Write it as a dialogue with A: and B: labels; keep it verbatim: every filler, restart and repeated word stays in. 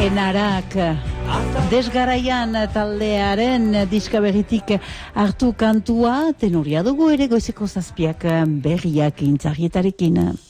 A: Enarak desgaraian taldearen diska berritik hartu kantua, tenoria dugu ere goizeko zazpiak berriak intzarrietarekin.